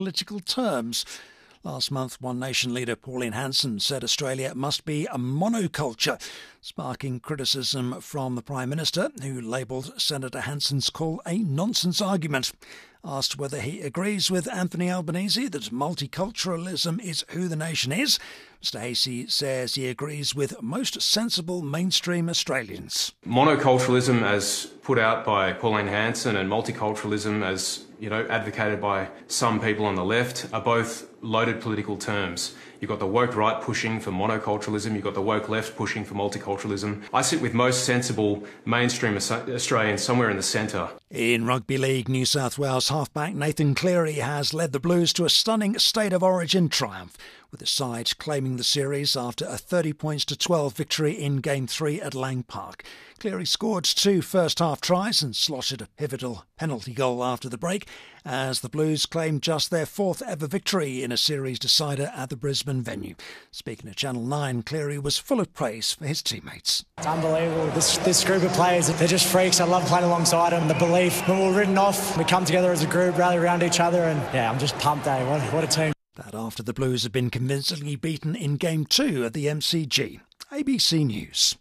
political terms. Last month, One Nation leader Pauline Hanson said Australia must be a monoculture, sparking criticism from the Prime Minister, who labelled Senator Hanson's call a nonsense argument. Asked whether he agrees with Anthony Albanese that multiculturalism is who the nation is, Mr Hasey says he agrees with most sensible mainstream Australians. Monoculturalism, as put out by Pauline Hanson, and multiculturalism, as advocated by some people on the left, are both loaded political terms. You've got the woke right pushing for monoculturalism, you've got the woke left pushing for multiculturalism. I sit with most sensible mainstream Australians somewhere in the centre. In Rugby League, New South Wales halfback Nathan Cleary has led the Blues to a stunning State of Origin triumph, with the side claiming the series after a 30-12 victory in Game 3 at Lang Park. Cleary scored 2 first-half tries and slotted a pivotal penalty goal after the break, as the Blues claimed just their 4th ever victory in a series decider at the Brisbane venue. Speaking to Channel 9, Cleary was full of praise for his teammates. It's unbelievable. This group of players, they're just freaks. I love playing alongside them. The belief, when we're written off, we come together as a group, rally around each other, and I'm just pumped, What a team. That after the Blues had been convincingly beaten in Game 2 at the MCG. ABC News.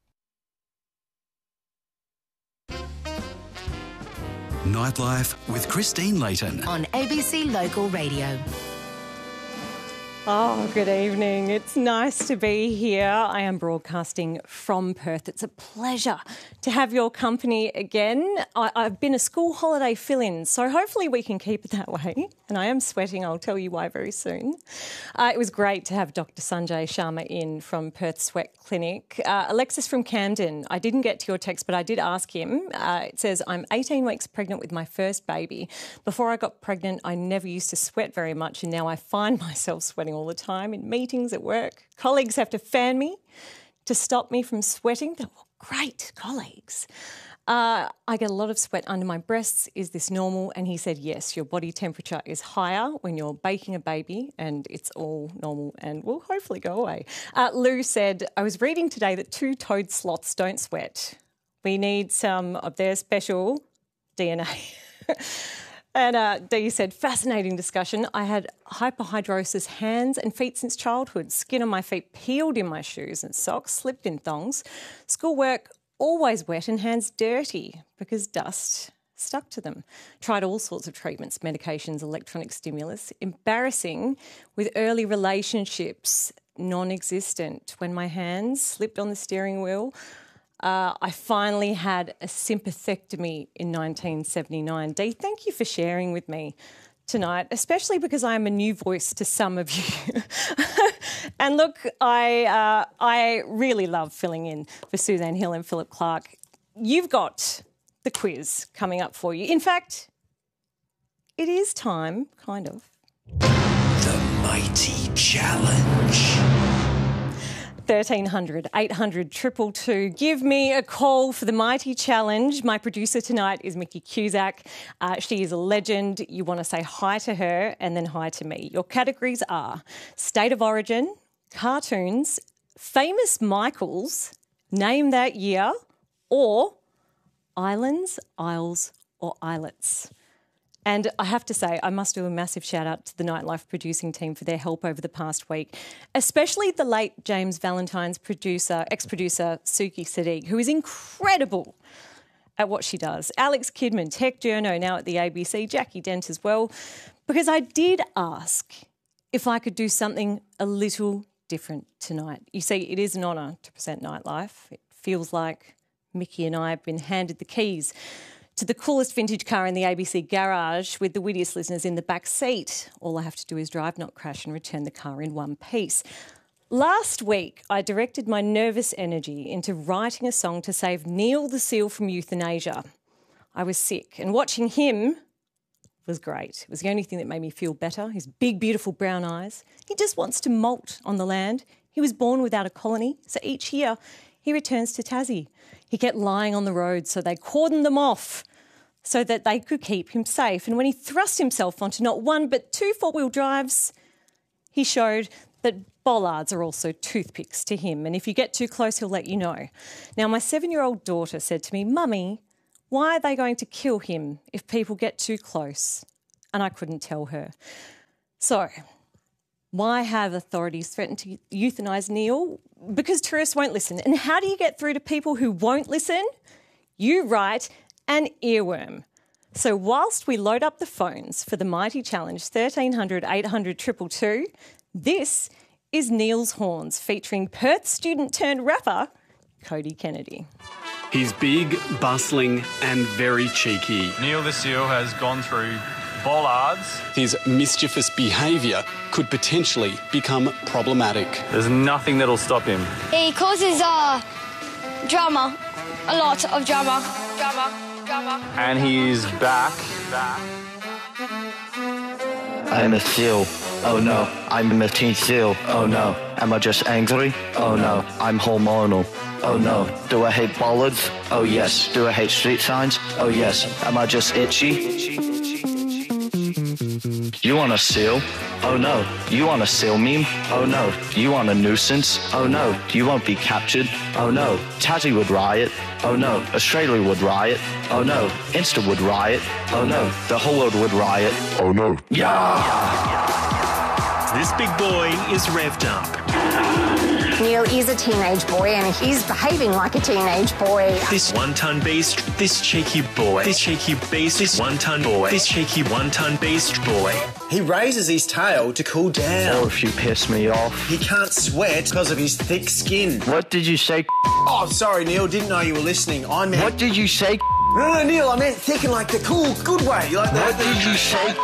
Nightlife with Christine Layton on ABC Local Radio. Oh, good evening. It's nice to be here. I am broadcasting from Perth. It's a pleasure to have your company again. I've been a school holiday fill-in, so hopefully we can keep it that way. And I am sweating. I'll tell you why very soon. It was great to have Dr. Sanjay Sharma in from Perth Sweat Clinic. Alexis from Camden, I didn't get to your text, but I did ask him. It says, I'm 18 weeks pregnant with my first baby. Before I got pregnant, I never used to sweat very much, and now I find myself sweating all the time in meetings at work. Colleagues have to fan me to stop me from sweating. They're great colleagues. I get a lot of sweat under my breasts. Is this normal? And he said, yes, your body temperature is higher when you're baking a baby, and it's all normal and will hopefully go away. Lou said, I was reading today that 2-toed sloths don't sweat. We need some of their special DNA. And Dee said, fascinating discussion. I had hyperhidrosis hands and feet since childhood. Skin on my feet peeled in my shoes and socks, slipped in thongs. Schoolwork always wet and hands dirty because dust stuck to them. Tried all sorts of treatments, medications, electronic stimulus. Embarrassing with early relationships, non-existent. When my hands slipped on the steering wheel, I finally had a sympathectomy in 1979. Dee, thank you for sharing with me tonight, especially because I am a new voice to some of you. And look, I really love filling in for Suzanne Hill and Philip Clark. You've got the quiz coming up for you. In fact, it is time, kind of. The Mighty Challenge. 1300 800 222. Give me a call for the Mighty Challenge. My producer tonight is Mickey Cusack. She is a legend. You want to say hi to her and then hi to me. Your categories are State of Origin, cartoons, famous Michaels, name that year, or islands, isles, or islets. And I have to say, I must do a massive shout out to the Nightlife producing team for their help over the past week, especially the late James Valentine's ex-producer Suki Sadiq, who is incredible at what she does. Alex Kidman, tech journo now at the ABC, Jackie Dent as well, because I did ask if I could do something a little different tonight. You see, it is an honour to present Nightlife. It feels like Mickey and I have been handed the keys to the coolest vintage car in the ABC garage with the wittiest listeners in the back seat. All I have to do is drive, not crash, and return the car in one piece. Last week, I directed my nervous energy into writing a song to save Neil the seal from euthanasia. I was sick, and watching him was great. It was the only thing that made me feel better. His big, beautiful brown eyes. He just wants to molt on the land. He was born without a colony, so each year he returns to Tassie. He kept lying on the road, so they cordoned them off so that they could keep him safe. And when he thrust himself onto not one but 2 4-wheel drives, he showed that bollards are also toothpicks to him. And if you get too close, he'll let you know. Now, my 7-year-old daughter said to me, Mummy, why are they going to kill him if people get too close? And I couldn't tell her. So, why have authorities threatened to euthanise Neil? Because tourists won't listen. And how do you get through to people who won't listen? You write an earworm. So whilst we load up the phones for the mighty challenge 1300 800 222, this is Neil's Horns featuring Perth student turned rapper Cody Kennedy. He's big, bustling and very cheeky. Neil the Seal has gone through bollards. His mischievous behaviour could potentially become problematic. There's nothing that'll stop him. He causes drama, a lot of drama. And he's back. I'm a seal. Oh no. I'm a teen seal. Oh no. Am I just angry? Oh no. I'm hormonal. Oh no. Do I hate bollards? Oh yes. Do I hate street signs? Oh yes. Am I just itchy? You want a seal? Oh no. You want a seal meme? Oh no. You want a nuisance? Oh no. You won't be captured? Oh no. Tassie would riot? Oh no. Australia would riot? Oh no. Insta would riot? Oh no. The whole world would riot? Oh no. Yeah! This big boy is revved up. Neil is a teenage boy and he's behaving like a teenage boy. This one-ton beast, this cheeky boy, this cheeky beast, this one-ton boy, this cheeky one-ton beast boy. He raises his tail to cool down. Or if you piss me off. He can't sweat because of his thick skin. What did you say? Oh, sorry, Neil. Didn't know you were listening. I meant... What did you say? No, Neil. I meant thick in like the cool, good way. Like that. What did you say?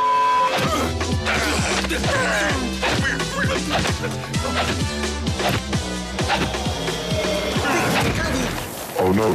Oh no.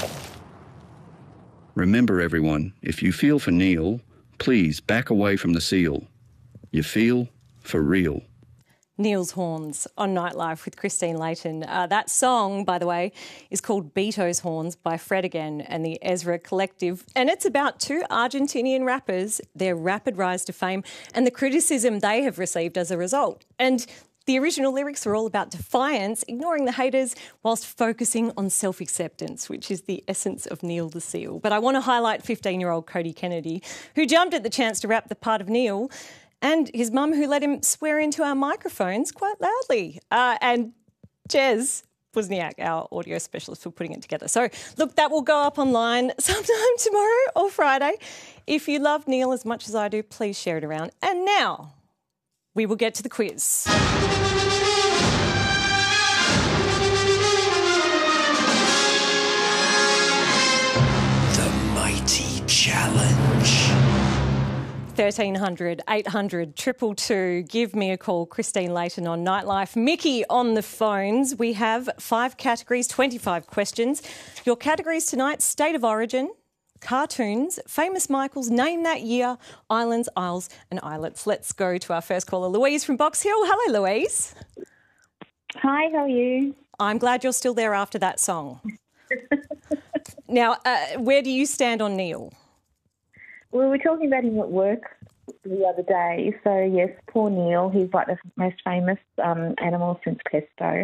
Remember everyone, if you feel for Neil, please back away from the seal. You feel for real. Neil's Horns on Nightlife with Christine Layton. That song, by the way, is called Beato's Horns by Fred Again and the Ezra Collective. And it's about two Argentinian rappers, their rapid rise to fame and the criticism they have received as a result. And the original lyrics are all about defiance, ignoring the haters whilst focusing on self-acceptance, which is the essence of Neil the Seal. But I want to highlight 15-year-old Cody Kennedy, who jumped at the chance to rap the part of Neil, and his mum, who let him swear into our microphones quite loudly. And Jez Wozniak, our audio specialist, for putting it together. So, look, that will go up online sometime tomorrow or Friday. If you love Neil as much as I do, please share it around. And now we will get to the quiz. The Mighty Challenge. 1300 800 222. Give me a call. Christine Layton on Nightlife. Mickey on the phones. We have 5 categories, 25 questions. Your categories tonight: State of Origin, cartoons, famous Michaels, name that year, islands, isles and islets. Let's go to our first caller, Louise from Box Hill. Hello, Louise. Hi, how are you? I'm glad you're still there after that song. Now, where do you stand on Neil? We were talking about him at work the other day. So, yes, poor Neil. He's like the most famous animal since Pesto.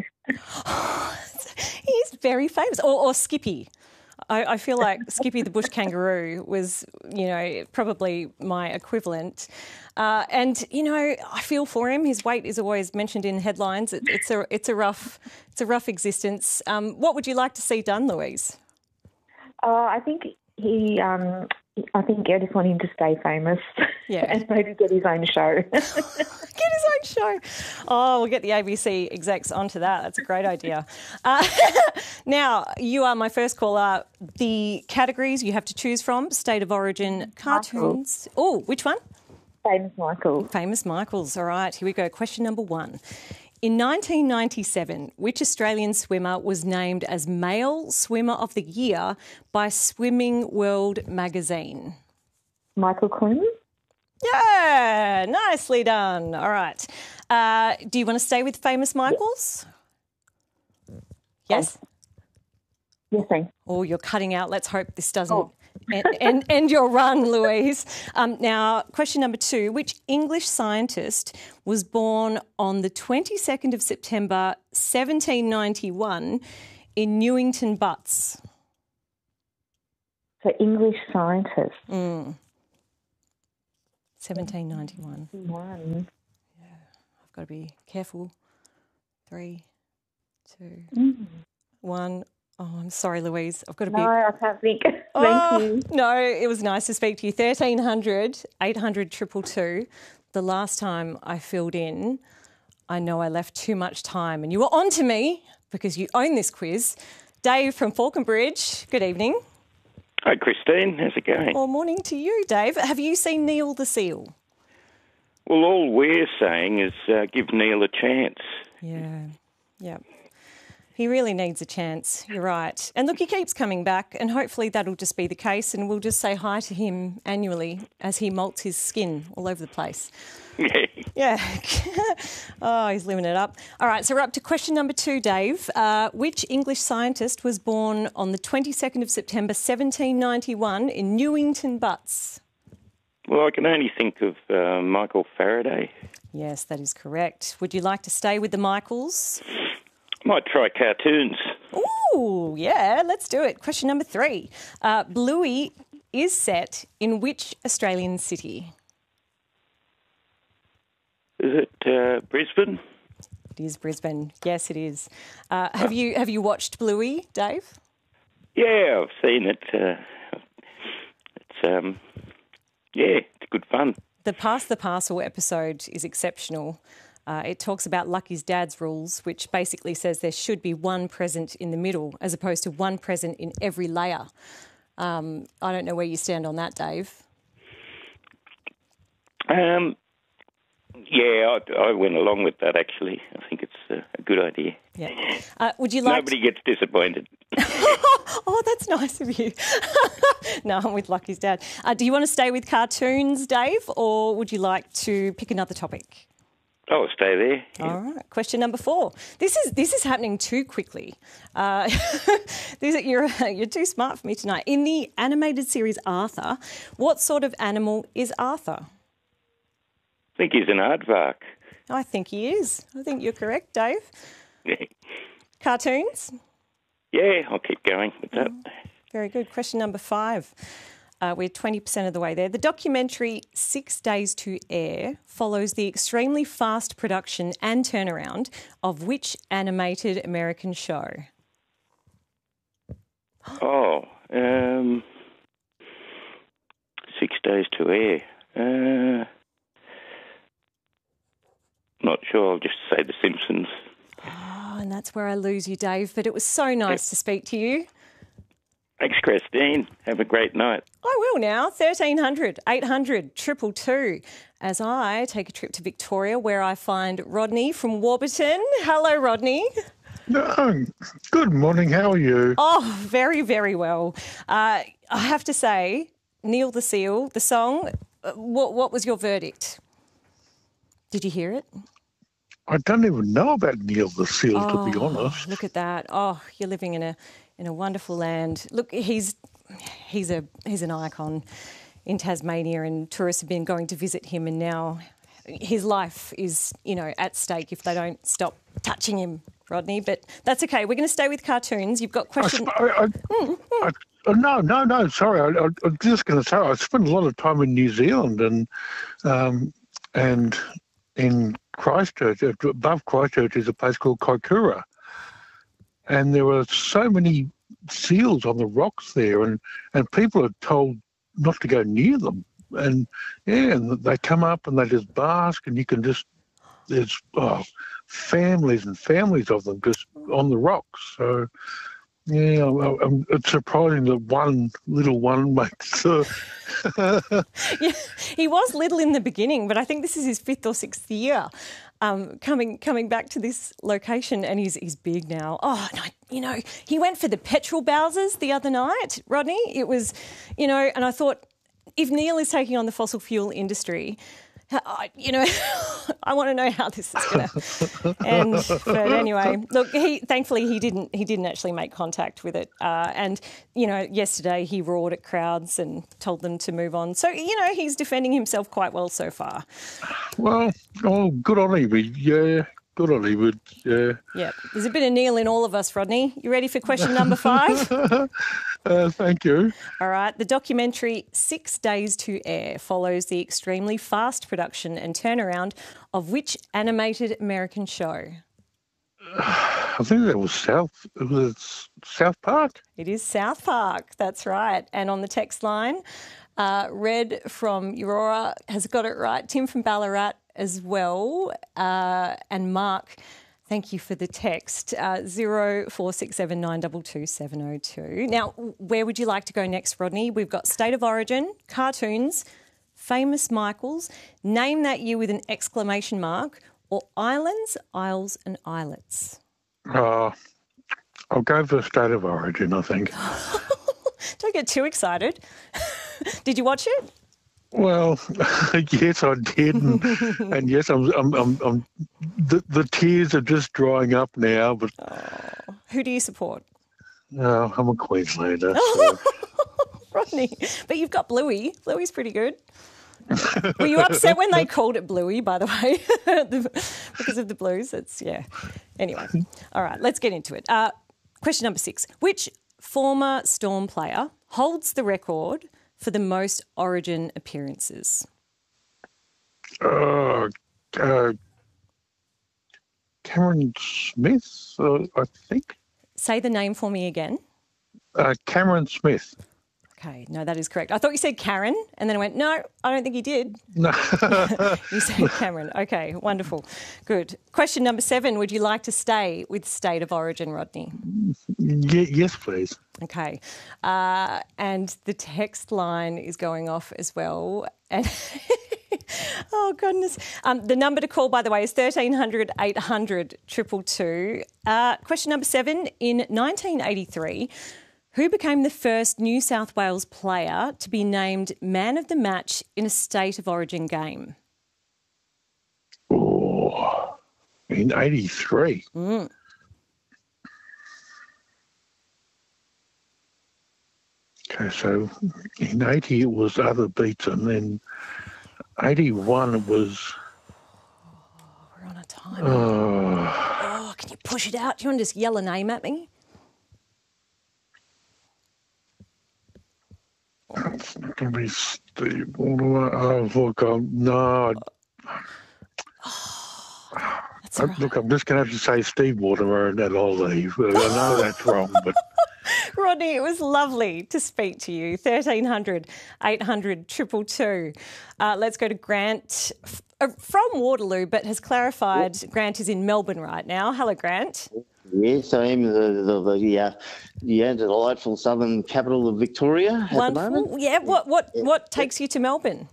He's very famous. Or Skippy. I feel like Skippy the bush kangaroo was, probably my equivalent. And, I feel for him. His weight is always mentioned in headlines. It's a rough existence. What would you like to see done, Louise? I think I just want him to stay famous. Yeah. And maybe get his own show. Get his own show. Oh, we'll get the ABC execs onto that. That's a great idea. Now, you are my first caller. The categories you have to choose from: State of Origin, cartoons. Oh, which one? Famous Michaels. Famous Michaels. All right, here we go. Question number 1. In 1997, which Australian swimmer was named as Male Swimmer of the Year by Swimming World magazine? Michael Clune. Yeah, nicely done. All right. Do you want to stay with famous Michaels? Yes? Yes, thanks. Oh, you're cutting out. Let's hope this doesn't end your run, Louise. Now, question number 2. Which English scientist was born on the 22nd of September 1791 in Newington Butts? So, English scientist. 1791. got to be careful. 3, 2, 1. Oh, I'm sorry, Louise. I've got to be... No, I can't think. Thank you. No, it was nice to speak to you. 1300 800 222. The last time I filled in, I know I left too much time and you were on to me because you own this quiz. Dave from Falconbridge, good evening. Hi, Christine. How's it going? Well, morning to you, Dave. Have you seen Neil the Seal? Well, all we're saying is give Neil a chance. Yeah. He really needs a chance, you're right. And look, he keeps coming back and hopefully that'll just be the case and we'll just say hi to him annually as he molts his skin all over the place. Yeah. Oh, he's living it up. All right, so we're up to question number 2, Dave. Which English scientist was born on the 22nd of September 1791 in Newington Butts? Well, I can only think of Michael Faraday. Yes, that is correct. Would you like to stay with the Michaels? Might try cartoons. Ooh, yeah, let's do it. Question number 3. Bluey is set in which Australian city? Is it Brisbane? It is Brisbane. Yes, it is. Have you watched Bluey, Dave? Yeah, I've seen it. It's good fun. The Pass the Parcel episode is exceptional. It talks about Lucky's dad's rules, which basically says there should be one present in the middle as opposed to one present in every layer. I don't know where you stand on that, Dave. Yeah, I went along with that, actually. I think it's a good idea. Yeah. Would you like... Nobody gets disappointed. Oh, that's nice of you. No, I'm with Lucky's dad. Do you want to stay with cartoons, Dave, or would you like to pick another topic? I'll stay there. All right. Question number 4. This is happening too quickly. You're too smart for me tonight. In the animated series Arthur, what sort of animal is Arthur? I think he's an aardvark. I think he is. I think you're correct, Dave. Yeah. Cartoons? Yeah, I'll keep going with that. Very good. Question number 5. We're 20% of the way there. The documentary 6 Days to Air follows the extremely fast production and turnaround of which animated American show? Oh, 6 Days to Air. Not sure. I'll just say The Simpsons. Oh, and that's where I lose you, Dave. But it was so nice to speak to you. Thanks, Christine. Have a great night. I will now. 1300 800 222 as I take a trip to Victoria where I find Rodney from Warburton. Hello, Rodney. Good morning. How are you? Oh, very, very well. I have to say, Neil the Seal, the song, what was your verdict? Did you hear it? I don't even know about Neil the Seal, to be honest. Look at that. Oh, you're living in a wonderful land. Look, he's an icon in Tasmania, and tourists have been going to visit him, and now his life is, at stake if they don't stop touching him, Rodney. But that's okay. We're going to stay with cartoons. You've got questions. No. Sorry, I'm just going to say I spent a lot of time in New Zealand and in Christchurch. Above Christchurch is a place called Kaikoura. And there were so many seals on the rocks there, and people are told not to go near them. And they come up and they just bask, and you can there's families and families of them just on the rocks. So, yeah, it's surprising that one little one makes. Yeah, he was little in the beginning, but I think this is his 5th or 6th year. Coming back to this location, and he's big now. Oh, no, he went for the petrol Bowsers the other night, Rodney. It was, and I thought, if Neil is taking on the fossil fuel industry, I want to know how this is going to end. But anyway, look, thankfully he didn't actually make contact with it. And yesterday he roared at crowds and told them to move on. So he's defending himself quite well so far. Well, good on him. Good on him. Yeah. Yep. There's a bit of Neil in all of us, Rodney. You ready for question number 5? Thank you. All right. The documentary 6 Days to Air follows the extremely fast production and turnaround of which animated American show? I think that was South Park. It is South Park. That's right. And on the text line, Red from Aurora has got it right. Tim from Ballarat as well. And Mark, thank you for the text. 0467 922 702. Now, where would you like to go next, Rodney? We've got State of Origin, cartoons, famous Michaels, name that year with an exclamation mark, or islands, isles and islets. I'll go for State of Origin, I think. Don't get too excited. Did you watch it? Well, yes, I did, and yes, the tears are just drying up now. But who do you support? I'm a Queenslander. So. Rodney, but you've got Bluey. Bluey's pretty good. Were you upset when they called it Bluey, by the way, because of the Blues? Anyway, all right, let's get into it. Question number 6. Which former Storm player holds the record for the most Origin appearances? Cameron Smith, I think. Say the name for me again. Cameron Smith. Okay, no, that is correct. I thought you said Karen, and then I went, no, I don't think you did. No. You said Cameron. Okay, wonderful. Good. Question number 7. Would you like to stay with State of Origin, Rodney? Yes, please. Okay. And the text line is going off as well. And oh, goodness. The number to call, by the way, is 1300 800 222. Question number 7. In 1983... who became the first New South Wales player to be named man of the match in a State of Origin game? Oh, in 83. Okay, so in 80 it was Other Beaton, then 81 it was... we're on a timer. Can you push it out? Do you want to just yell a name at me? It's not going to be Steve Waterman. Oh, look, no. Look, I'm just going to have to say Steve Waterman and then I'll leave. I know that's wrong, but... Rodney, it was lovely to speak to you. 1300 800 222. Let's go to Grant from Waterloo, but has clarified Grant is in Melbourne right now. Hello, Grant. Yes, I am the delightful southern capital of Victoria at the moment. Yeah, what takes you to Melbourne?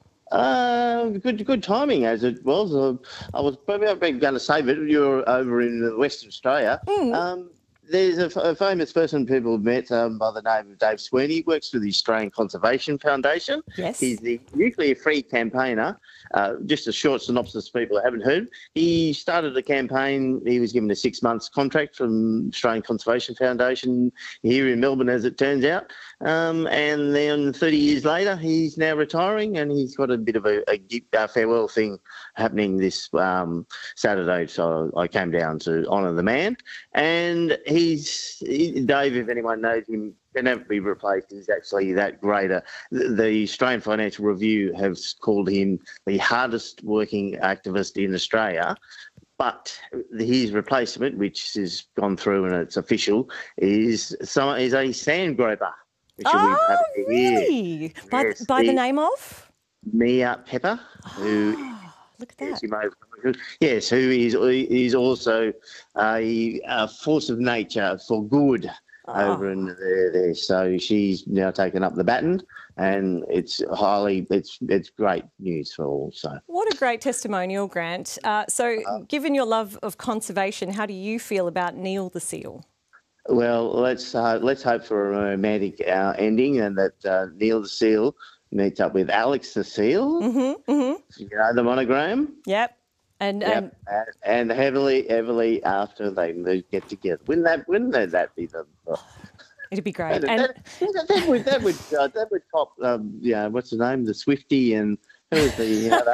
Good timing, as it was. I was probably going to say that you're over in Western Australia. There's a famous person people have met by the name of Dave Sweeney. He works for the Australian Conservation Foundation. Yes. He's the nuclear-free campaigner. Just a short synopsis people who haven't heard. He started a campaign. He was given a 6 months contract from Australian Conservation Foundation here in Melbourne, as it turns out. And then 30 years later, he's now retiring and he's got a bit of a farewell thing happening this Saturday. So I came down to honour the man. And Dave, if anyone knows him, can never be replaced. He's actually that great. The Australian Financial Review has called him the hardest working activist in Australia. But his replacement, which has gone through and it's official, is a sand groper. Really? Yes, by the name of? Mia Pepper, who... Look at that. Yes, who is also a force of nature for good over in there. So she's now taken up the baton, and it's great news for all. So what a great testimonial, Grant. Given your love of conservation, how do you feel about Neil the seal? Well, let's hope for a romantic ending, and that Neil the seal meets up with Alex the seal. You know the monogram. Yep. And heavily after they get together. Wouldn't that be the? It'd be great. That would top. What's the name? The Swifty and Who's the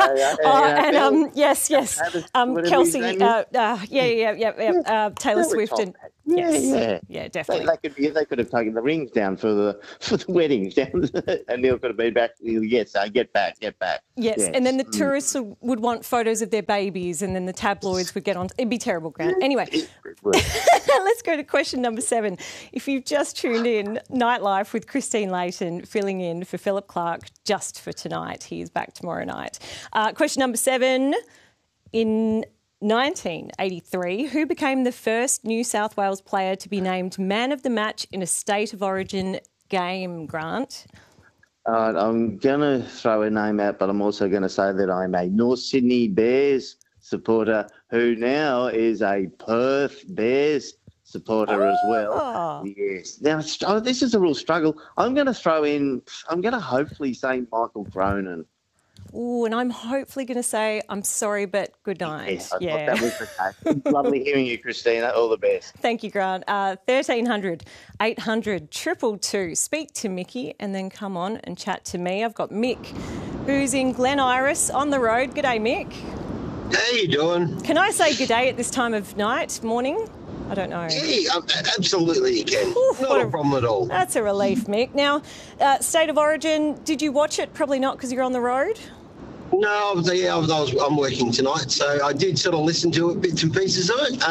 yes, Kelsey. Taylor Swift and yeah, definitely. They could have taken the rings down for the weddings down, and Neil could have been back. Yes, get back. Yes, and then the tourists would want photos of their babies, and then the tabloids would get on. It'd be terrible, Grant. Anyway, let's go to question number 7. If you've just tuned in, Nightlife with Christine Layton filling in for Philip Clark just for tonight. He's back tomorrow night. Question number 7. In 1983, who became the first New South Wales player to be named man of the match in a State of Origin game, Grant? I'm going to throw a name out, but I'm also going to say that I'm a North Sydney Bears supporter who now is a Perth Bears supporter as well. Yes. Now, this is a real struggle. I'm going to hopefully say Michael Cronin. Oh, and I'm hopefully going to say, I'm sorry, but good night. I thought that was the case. Lovely hearing you, Christina. All the best. Thank you, Grant. 1300 800 222. Speak to Mickey and then come on and chat to me. I've got Mick, who's in Glen Iris on the road. G'day, Mick. How you doing? Can I say good day at this time of night, morning? I don't know. Yeah, absolutely you can. Not a problem at all. That's a relief, Mick. Now, State of Origin, did you watch it? Probably not because you're on the road. No, I'm working tonight, so I did sort of listen to it, bits and pieces of it.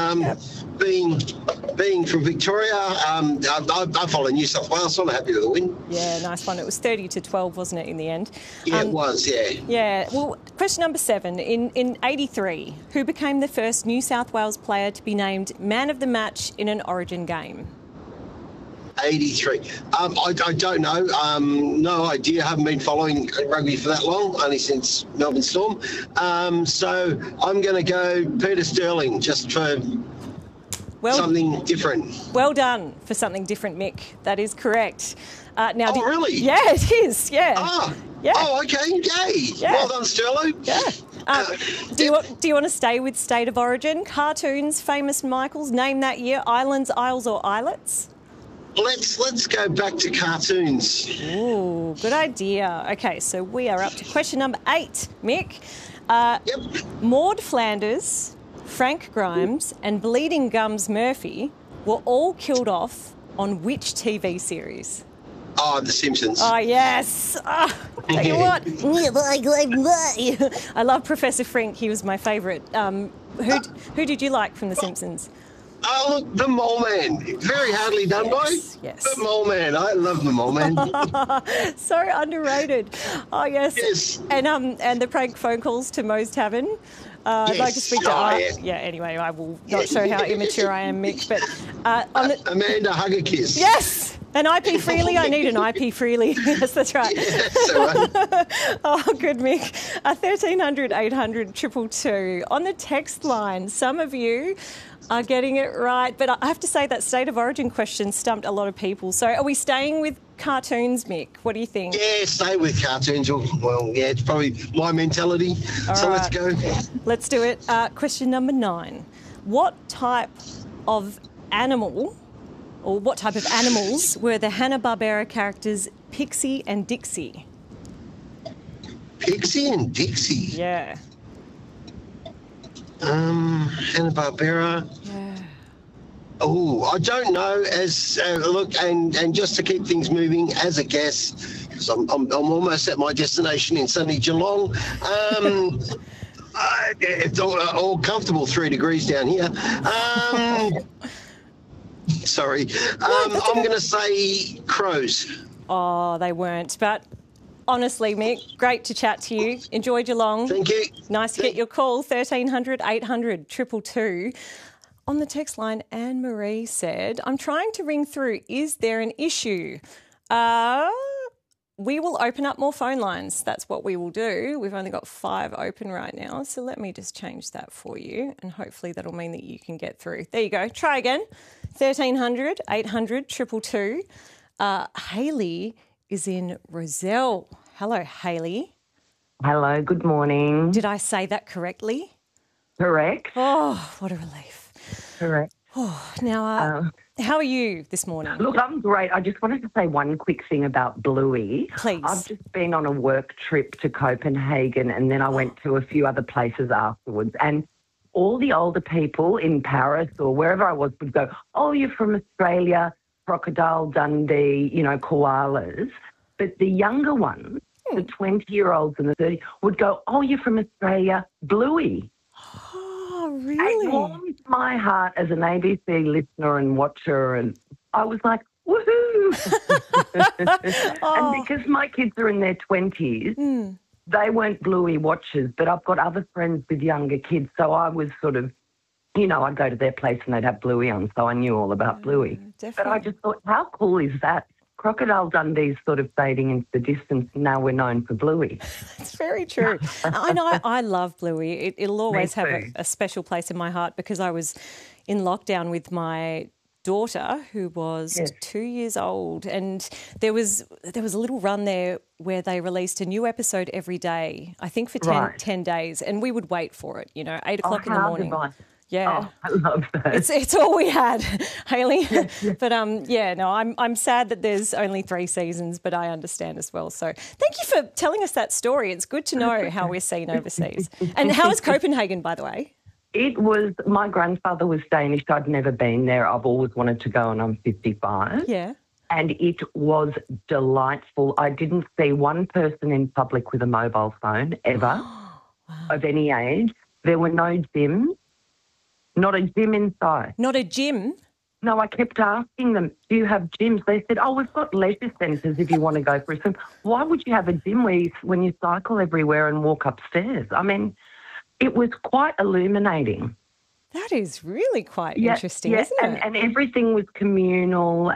Being from Victoria, I follow New South Wales, so I'm happy with the win. Yeah, nice one. It was 30-12, wasn't it, in the end? Yeah, it was, yeah. Yeah. Well, question number 7. In 83, who became the first New South Wales player to be named man of the match in an Origin game? 83. I don't know. No idea. Haven't been following rugby for that long, only since Melbourne Storm. So I'm going to go Peter Sterling just for something different. Well done for something different, Mick. That is correct. Really? Yeah, it is. Yeah. Yeah. Oh, okay. Yay. Yeah. Well done, Sterling. Yeah. Do you want to stay with State of Origin? Cartoons, famous Michaels, name that year, islands, isles or islets? Let's go back to cartoons. Ooh, good idea. Okay, so we are up to question number 8, Mick. Maud Flanders, Frank Grimes and Bleeding Gums Murphy were all killed off on which TV series? Oh, The Simpsons. Oh, yes. Tell you what. I love Professor Frink. He was my favourite. Who did you like from The Simpsons? Oh, look, the Mole Man. Very hardly done by. Yes. The Mole Man. I love the Mole Man. So underrated. Oh, yes. Yes. And the prank phone calls to Moe's Tavern. I'd like to speak to Art. Yeah, anyway, I will not show how immature I am, Mick. But Amanda, hug a kiss. Yes. An IP Freely? I need an IP Freely. Yes, that's right. Yes, right. Oh, good, Mick. 1300 800 222. On the text line, some of you are getting it right. But I have to say that State of Origin question stumped a lot of people. So are we staying with cartoons, Mick? What do you think? Yeah, stay with cartoons. Well, yeah, it's probably my mentality. So let's go. Let's do it. Question number 9. What type of animals were the Hanna-Barbera characters Pixie and Dixie? Pixie and Dixie? Yeah. Hanna-Barbera. Yeah. Oh, I don't know. Look, and just to keep things moving, as a guess, because I'm almost at my destination in sunny Geelong. It's all comfortable 3 degrees down here. Sorry. I'm going to say crows. Oh, they weren't. But honestly, Mick, great to chat to you. Enjoyed Geelong. Thank you. Nice to get your call. 1300 800 222. On the text line, Anne-Marie said, I'm trying to ring through. Is there an issue? We will open up more phone lines. That's what we will do. We've only got 5 open right now. So let me just change that for you. And hopefully that'll mean that you can get through. There you go. Try again. 1300 800 222. Hayley is in Rozelle. Hello, Hayley. Hello, good morning. Did I say that correctly? Correct. Oh, what a relief. Correct. Oh, now, How are you this morning? Look, I'm great. I just wanted to say one quick thing about Bluey. Please. I've just been on a work trip to Copenhagen and then I went to a few other places afterwards. And all the older people in Paris or wherever I was would go, oh, you're from Australia, Crocodile Dundee, koalas. But the younger ones, the 20-year-olds and the 30, would go, oh, you're from Australia, Bluey. Oh, really? It warmed my heart as an ABC listener and watcher, and I was like, woohoo! And because my kids are in their 20s, they weren't Bluey watchers, but I've got other friends with younger kids, so I was sort of, I'd go to their place and they'd have Bluey on, so I knew all about Bluey. Definitely. But I just thought, how cool is that? Crocodile Dundee's sort of fading into the distance. Now we're known for Bluey. It's very true. I know I love Bluey. It'll always have a special place in my heart because I was in lockdown with my daughter who was 2 years old, and there was a little run there where they released a new episode every day, I think for 10 days, and we would wait for it, 8 o'clock in the morning. Yeah, I love that. It's all we had, Hayley. But I'm sad that there's only 3 seasons, but I understand as well. So thank you for telling us that story. It's good to know how we're seen overseas. And how is Copenhagen, by the way? It was, my grandfather was Danish. I'd never been there. I've always wanted to go and I'm 55. Yeah. And it was delightful. I didn't see one person in public with a mobile phone ever of any age. There were no gyms. Not a gym inside. Not a gym? No, I kept asking them, do you have gyms? They said, oh, we've got leisure centres if you want to go for a swim. Why would you have a gym when you cycle everywhere and walk upstairs? I mean, it was quite illuminating. That is really quite interesting, isn't it? And everything was communal.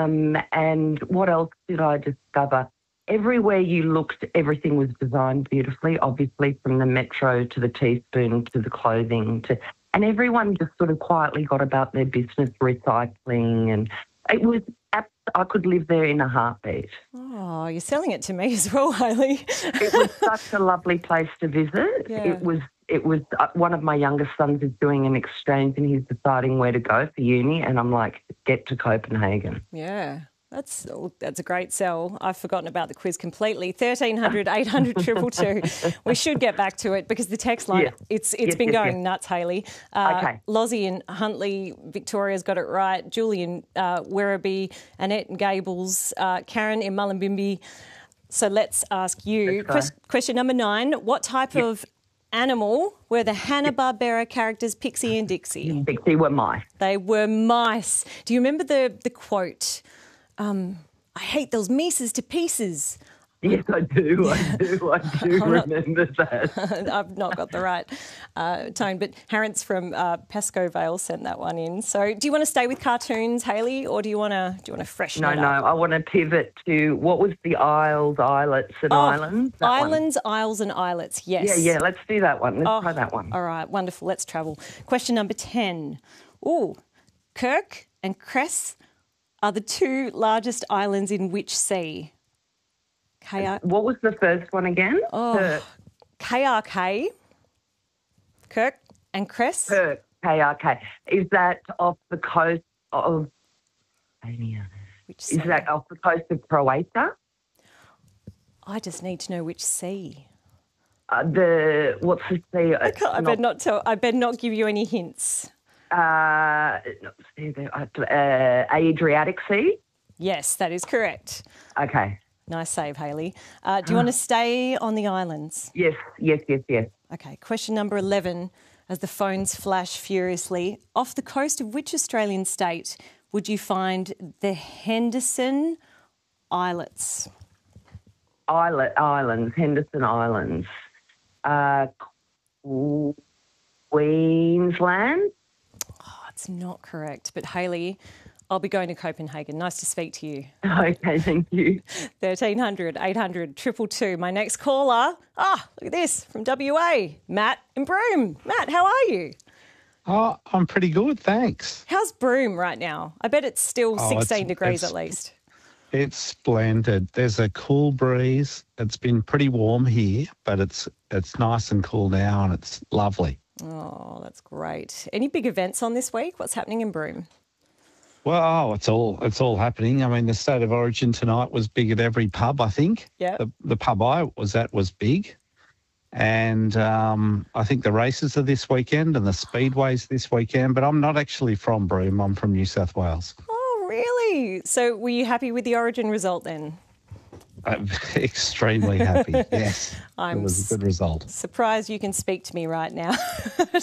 And what else did I discover? Everywhere you looked, everything was designed beautifully, obviously, from the metro to the teaspoon to the clothing and everyone just sort of quietly got about their business, recycling, and it was, I could live there in a heartbeat. Oh, you're selling it to me as well, Hayley. It was such a lovely place to visit. Yeah. It was one of my youngest sons is doing an exchange and he's deciding where to go for uni, and I'm like, get to Copenhagen. Yeah. That's a great sell. I've forgotten about the quiz completely. 1300 800 222. We should get back to it because the text line, it's been going nuts, Hayley. Okay. Lozzie in Huntley, Victoria's got it right. Julian Werribee, Annette in Gables, Karen in Mullumbimby. So let's ask you. Question number 9. What type of animal were the Hanna-Barbera characters Pixie and Dixie? Dixie were mice. They were mice. Do you remember the quote? I hate those Mises to pieces. Yes, I do. I do remember that. I've not got the right tone, but Harrence from Pascoe Vale sent that one in. So, do you want to stay with cartoons, Hayley, or do you want to freshen it up? No. I want to pivot to what was the Isles, Islets, and Islands? Islands, Isles, and Islets. Yes. Yeah. Let's do that one. Let's try that one. All right. Wonderful. Let's travel. Question number 10. Kirk and Cress are the 2 largest islands in which sea? What was the first one again? KRK, Kirk and Cress. Kirk, KRK. Is that off the coast of Albania? Is that off the coast of Croatia? I just need to know which sea. What's the sea? I better not give you any hints. Adriatic Sea? Yes, that is correct. Okay. Nice save, Hayley. Do you want to stay on the islands? Yes. Okay, question number 11, as the phones flash furiously. Off the coast of which Australian state would you find the Henderson Islets? Henderson Islands. Queensland? It's not correct. But, Hayley, I'll be going to Copenhagen. Nice to speak to you. Okay, thank you. 1300 800 222. My next caller, look at this, from WA, Matt in Broome. Matt, how are you? Oh, I'm pretty good, thanks. How's Broome right now? I bet it's still 16 degrees at least. It's splendid. There's a cool breeze. It's been pretty warm here, but it's nice and cool now and it's lovely. Oh, that's great. Any big events on this week? What's happening in Broome? Well, it's all happening. I mean, the State of Origin tonight was big at every pub, I think. Yeah. The pub I was at was big. And I think the races are this weekend and the speedways this weekend. But I'm not actually from Broome. I'm from New South Wales. Oh, really? So were you happy with the Origin result then? I'm extremely happy, yes. It was a good result. Surprised you can speak to me right now.